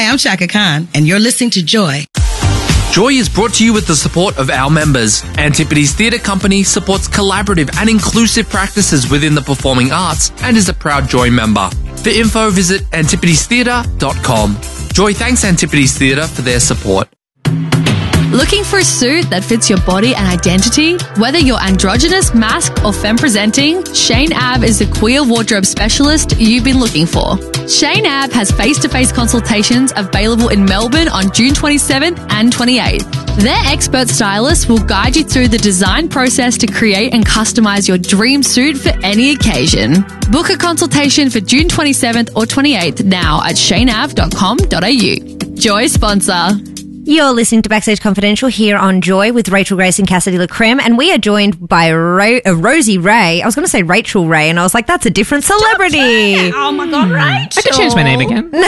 Hi, I'm Shaka Khan, and you're listening to Joy. Joy is brought to you with the support of our members. Antipodes Theatre Company supports collaborative and inclusive practices within the performing arts and is a proud Joy member. For info, visit antipodestheatre.com. Joy thanks Antipodes Theatre for their support. Looking for a suit that fits your body and identity? Whether you're androgynous, masked, or femme presenting, Shane Ab is the queer wardrobe specialist you've been looking for. Shane Ab has face-to-face consultations available in Melbourne on June 27th and 28th. Their expert stylists will guide you through the design process to create and customize your dream suit for any occasion. Book a consultation for June 27th or 28th now at shaneav.com.au. Joy sponsor. You're listening to Backstage Confidential here on Joy with Rachel Grace and Cassidy LaCreme, and we are joined by Rosie Ray. I was going to say Rachel Ray, and I was like, that's a different celebrity. Oh my God, Rachel. I could change my name again. Go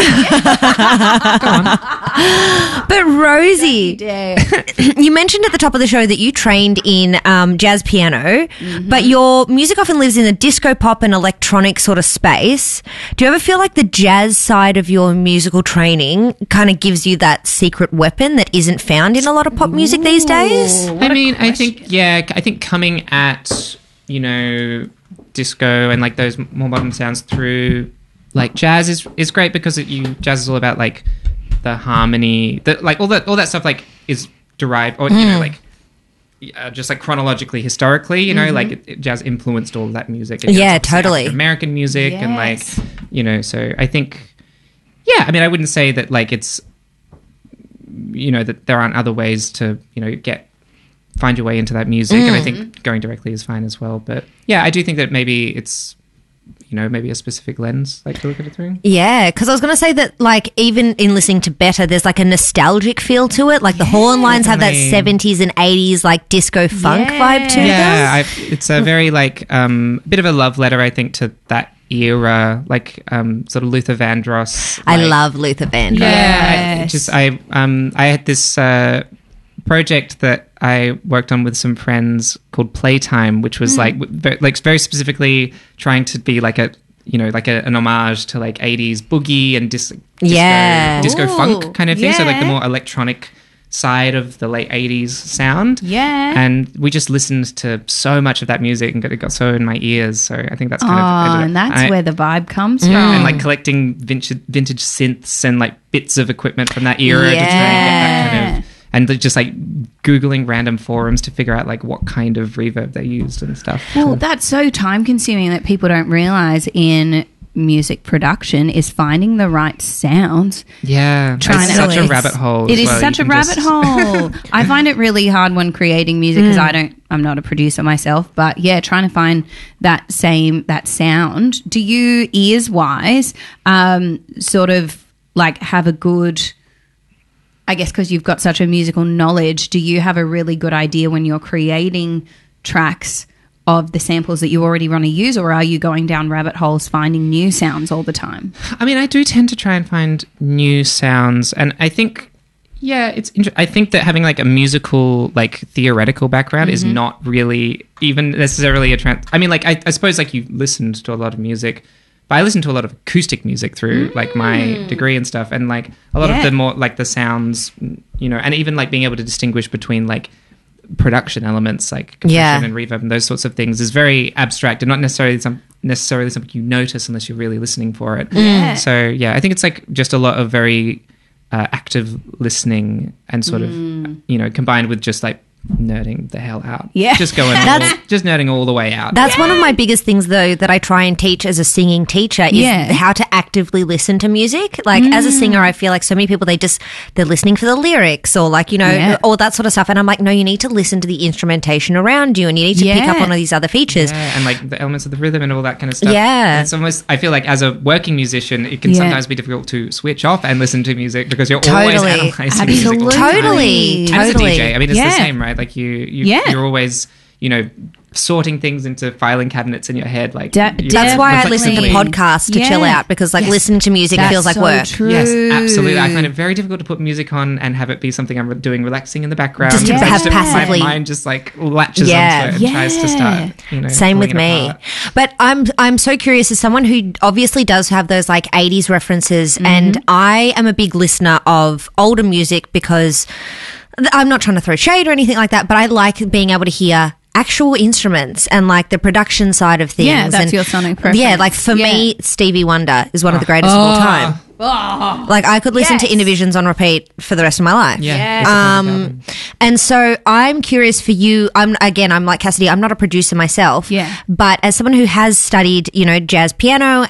on. But Rosie, you mentioned at the top of the show that you trained in jazz piano, but your music often lives in the disco pop and electronic sort of space. Do you ever feel like the jazz side of your musical training kind of gives you that secret weapon that isn't found in a lot of pop music these days? I mean, I think coming at, disco and like those more modern sounds through like jazz is great because jazz is all about like the harmony, all that stuff like is derived or just like chronologically, historically, jazz influenced all of that music. Totally. American music and like, so I think, I mean, I wouldn't say that like it's, that there aren't other ways to, find your way into that music. And I think going directly is fine as well. But yeah, I do think that maybe it's, maybe a specific lens like to look at it through. Yeah, because I was going to say that like even in listening to Better, there's like a nostalgic feel to it. Like the horn lines have that 70s and 80s like disco funk vibe to them. Yeah, it's a very like bit of a love letter, I think, to that era, like sort of Luther Vandross. I love Luther Vandross. Yeah, I had this project that I worked on with some friends called Playtime, which was like very specifically trying to be like an homage to like 80s boogie and disco funk kind of thing. So like the more electronic side of the late 80s sound. Yeah. And we just listened to so much of that music and it got so in my ears. So I think that's kind of... and that's where the vibe comes from. And like collecting vintage synths and like bits of equipment from that era to try and get that kind of... And just like Googling random forums to figure out like what kind of reverb they used and stuff. Well, that's so time consuming that people don't realise in music production is finding the right sounds. Yeah, it's such a rabbit hole. It is such a rabbit hole. I find it really hard when creating music because I'm not a producer myself, but yeah, trying to find that sound. Do you, ears wise, sort of like have a good, I guess because you've got such a musical knowledge, do you have a really good idea when you're creating tracks of the samples that you already want to use, or are you going down rabbit holes finding new sounds all the time? I mean, I do tend to try and find new sounds, and I think, it's I think that having like a musical, like theoretical background is not really even necessarily I mean, like I suppose like you listened to a lot of music, but I listened to a lot of acoustic music through like my degree and stuff, and like a lot of the more like the sounds, and even like being able to distinguish between like production elements like compression and reverb and those sorts of things is very abstract and not necessarily something you notice unless you're really listening for it. So I think it's like just a lot of very active listening and sort of combined with just like nerding the hell out. Just nerding all the way out. That's one of my biggest things though that I try and teach as a singing teacher is how to actively listen to music. Like as a singer, I feel like so many people they're listening for the lyrics or like all that sort of stuff, and I'm like, no, you need to listen to the instrumentation around you and you need to pick up on all these other features and like the elements of the rhythm and all that kind of stuff. It's almost, I feel like as a working musician it can sometimes be difficult to switch off and listen to music because you're always analyzing music. Totally. And as a DJ, I mean it's the same, right? Like you're always, sorting things into filing cabinets in your head. Like that's why I listen to podcasts to chill out, because listening to music feels like work. True. Yes, absolutely. I find it very difficult to put music on and have it be something I'm doing relaxing in the background. Just to have passively, my mind just latches onto it and tries to start. Same with me. But I'm so curious, as someone who obviously does have those 80s references, and I am a big listener of older music because I'm not trying to throw shade or anything like that, but I like being able to hear actual instruments and the production side of things. Yeah, that's your sonic preference. Yeah, for me, Stevie Wonder is one of the greatest of all time. I could listen to Innervisions on repeat for the rest of my life. And so I'm curious for you. I'm like Cassidy, I'm not a producer myself. Yeah. But as someone who has studied, jazz piano